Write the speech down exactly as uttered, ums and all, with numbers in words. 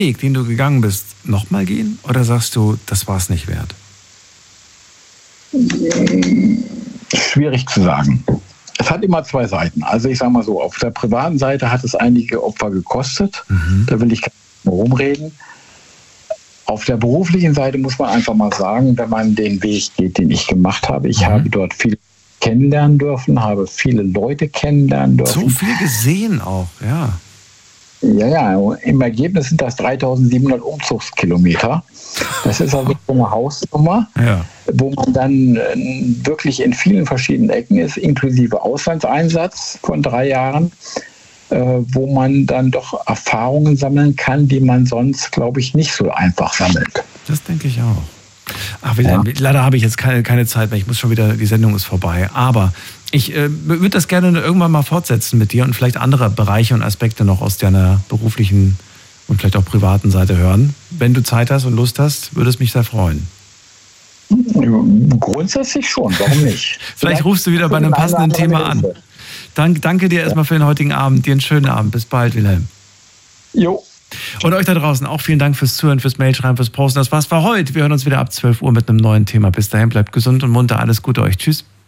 Weg, den du gegangen bist, nochmal gehen? Oder sagst du, das war es nicht wert? Schwierig zu sagen. Es hat immer zwei Seiten. Also ich sage mal so, auf der privaten Seite hat es einige Opfer gekostet. Mhm. Da will ich gar nicht mehr rumreden. Auf der beruflichen Seite muss man einfach mal sagen, wenn man den Weg geht, den ich gemacht habe. Ich mhm. habe dort viel kennenlernen dürfen, habe viele Leute kennenlernen dürfen. So viel gesehen auch, ja. Ja, ja, im Ergebnis sind das dreitausendsiebenhundert Umzugskilometer. Das ist also eine Hausnummer, ja. wo man dann wirklich in vielen verschiedenen Ecken ist, inklusive Auslandseinsatz von drei Jahren, äh, wo man dann doch Erfahrungen sammeln kann, die man sonst, glaube ich, nicht so einfach sammelt. Das denke ich auch. Ach, wieder, ja. Leider habe ich jetzt keine, keine Zeit mehr. Ich muss schon wieder, die Sendung ist vorbei. Aber ich äh, würde das gerne irgendwann mal fortsetzen mit dir und vielleicht andere Bereiche und Aspekte noch aus deiner beruflichen und vielleicht auch privaten Seite hören. Wenn du Zeit hast und Lust hast, würde es mich sehr freuen. Grundsätzlich schon, warum nicht? vielleicht, vielleicht rufst du wieder bei einem passenden Thema an. Dank, danke dir erstmal für den heutigen Abend. Dir einen schönen Abend. Bis bald, Wilhelm. Jo. Und euch da draußen auch vielen Dank fürs Zuhören, fürs Mailschreiben, fürs Posten. Das war's für heute. Wir hören uns wieder ab zwölf Uhr mit einem neuen Thema. Bis dahin, bleibt gesund und munter. Alles Gute euch. Tschüss.